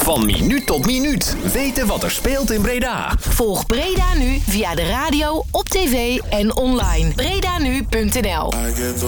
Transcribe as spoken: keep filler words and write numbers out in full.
Van minuut tot minuut weten wat er speelt in Breda. Volg Breda Nu via de radio, op tv en online. Bredanu punt n l